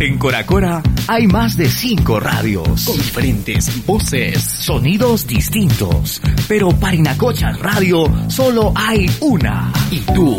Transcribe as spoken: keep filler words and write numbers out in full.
En Cora Cora hay más de cinco radios con diferentes voces, sonidos distintos. Pero Parinacochas Radio solo hay una. Y tú